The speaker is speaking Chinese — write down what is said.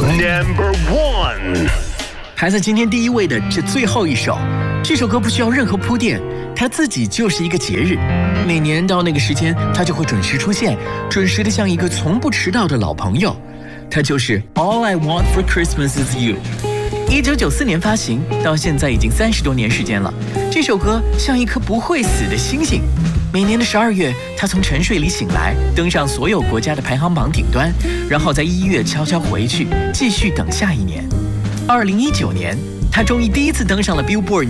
Number 1。 排在今天第1位的是最后一首，这首歌不需要任何铺垫，它自己就是一个节日。每年到那个时间，它就会准时出现，准时的像一个从不迟到的老朋友。它就是 All I Want for Christmas Is You。1994年发行，到现在已经30多年时间了。这首歌像一颗不会死的星星，每年的12月，它从沉睡里醒来，登上所有国家的排行榜顶端，然后在1月悄悄回去，继续等下一年。2019年，它终于第一次登上了 Billboard